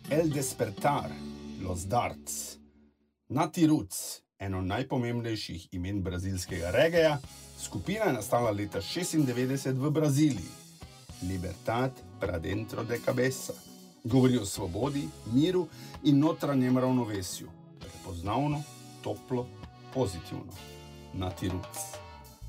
El Despertar, Los Darts, Nati Roots, eno najpomembnejših imen brazilskega regeja, skupina je nastala leta 96 v Braziliji. Libertad pra dentro de cabeza. Govori o svobodi, miru in notranjem ravnovesju. Prepoznavno, toplo, pozitivno. Nati Roots.